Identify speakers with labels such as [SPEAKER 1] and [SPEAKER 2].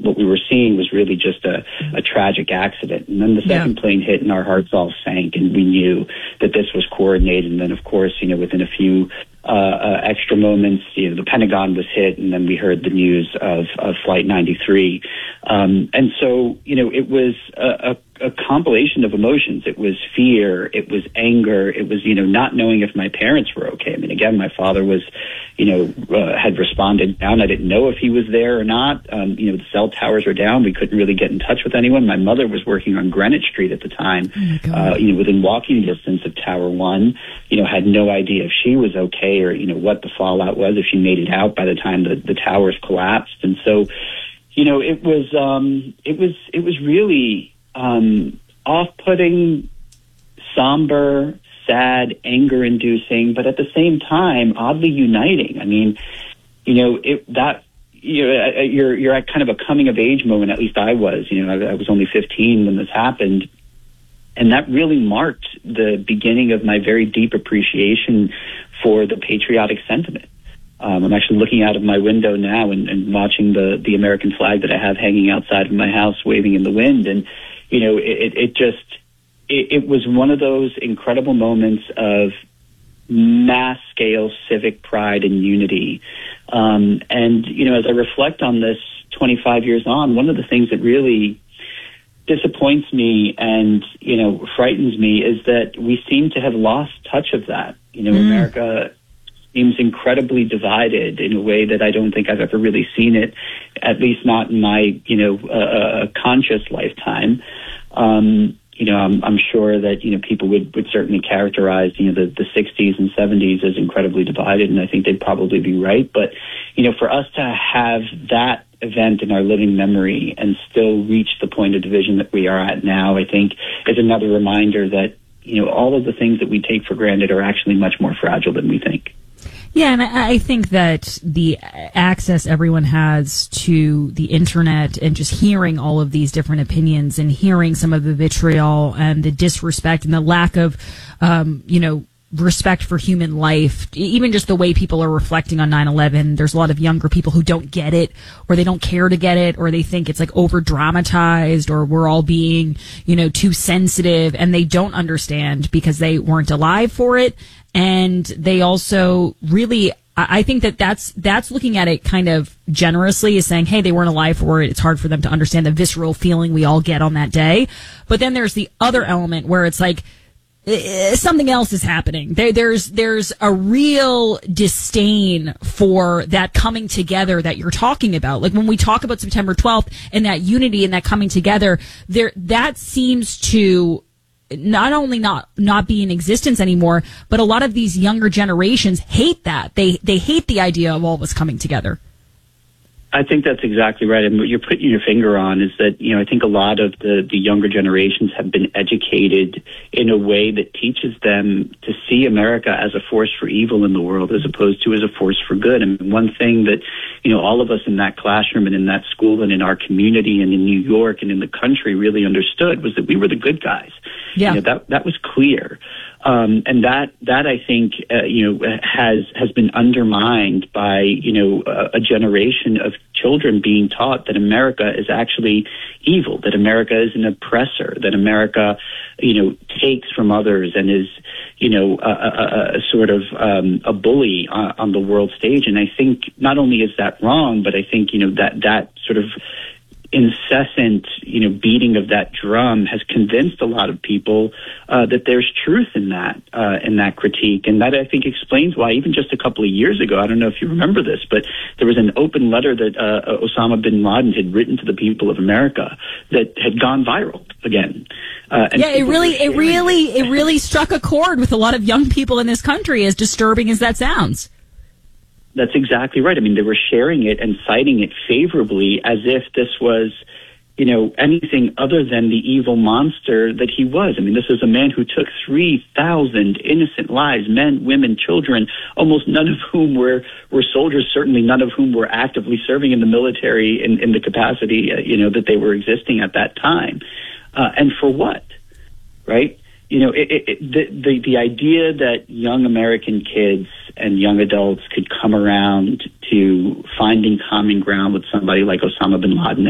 [SPEAKER 1] what we were seeing was really just a tragic accident. And then the second plane hit and our hearts all sank, and we knew that this was coordinated. And then, of course, within a few extra moments, the Pentagon was hit, and then we heard the news of Flight 93. And so, it was a compilation of emotions. It was fear, it was anger, it was, not knowing if my parents were okay. I mean, again, my father was, had responded down. I didn't know if he was there or not. The cell towers were down. We couldn't really get in touch with anyone. My mother was working on Greenwich Street at the time, within walking distance of Tower 1, had no idea if she was okay or, what the fallout was, if she made it out by the time the towers collapsed. And so, it was really off-putting, somber, sad, anger-inducing, but at the same time, oddly uniting. I mean, you're at kind of a coming-of-age moment. At least I was. I was only 15 when this happened, and that really marked the beginning of my very deep appreciation for the patriotic sentiment. I'm actually looking out of my window now and watching the American flag that I have hanging outside of my house waving in the wind. And, it was one of those incredible moments of mass scale civic pride and unity. And, as I reflect on this 25 years on, one of the things that really disappoints me and, frightens me is that we seem to have lost touch of that. America seems incredibly divided in a way that I don't think I've ever really seen it, at least not in my, conscious lifetime. I'm sure that, people would certainly characterize, the 60s and 70s as incredibly divided, and I think they'd probably be right. But, for us to have that event in our living memory and still reach the point of division that we are at now, I think is another reminder that, all of the things that we take for granted are actually much more fragile than we think.
[SPEAKER 2] Yeah, and I think that the access everyone has to the internet and just hearing all of these different opinions and hearing some of the vitriol and the disrespect and the lack of, respect for human life, even just the way people are reflecting on 9/11. There's a lot of younger people who don't get it, or they don't care to get it, or they think it's like over dramatized, or we're all being, too sensitive, and they don't understand because they weren't alive for it. And they also really, I think that's looking at it kind of generously, is saying, hey, they weren't alive for it. It's hard for them to understand the visceral feeling we all get on that day. But then there's the other element where it's like, something else is happening. There's a real disdain for that coming together that you're talking about. Like when we talk about September 12th and that unity and that coming together, that seems to not only not be in existence anymore, but a lot of these younger generations hate that. They hate the idea of all of us coming together.
[SPEAKER 1] I think that's exactly right. And what you're putting your finger on is that, I think a lot of the younger generations have been educated in a way that teaches them to see America as a force for evil in the world as opposed to as a force for good. And one thing that, all of us in that classroom and in that school and in our community and in New York and in the country really understood was that we were the good guys.
[SPEAKER 2] Yeah.
[SPEAKER 1] That was clear. And that I think, has been undermined by, a generation of children being taught that America is actually evil, that America is an oppressor, that America, takes from others and is, a sort of a bully on the world stage. And I think not only is that wrong, but I think, that sort of incessant, beating of that drum has convinced a lot of people that there's truth in that critique. And that, I think, explains why even just a couple of years ago, I don't know if you remember this, but there was an open letter that Osama bin Laden had written to the people of America that had gone viral again.
[SPEAKER 2] It really struck a chord with a lot of young people in this country, as disturbing as that sounds.
[SPEAKER 1] That's exactly right. I mean, they were sharing it and citing it favorably as if this was, anything other than the evil monster that he was. I mean, this is a man who took 3,000 innocent lives, men, women, children, almost none of whom were soldiers, certainly none of whom were actively serving in the military in the capacity, that they were existing at that time. And for what, right? The idea that young American kids and young adults could come around to finding common ground with somebody like Osama bin Laden